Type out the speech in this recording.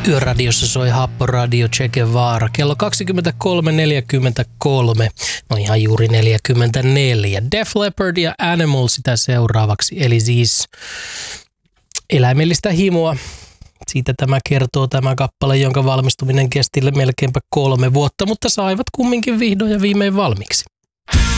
Yöradiossa soi Happoradio Che Guevara. Kello 23.43, no ihan juuri 44. Def Leppard ja Animal sitä seuraavaksi, eli siis eläimellistä himoa. Siitä tämä kertoo tämä kappale, jonka valmistuminen kesti melkeinpä 3 vuotta, mutta saivat kumminkin vihdoin ja viimein valmiiksi.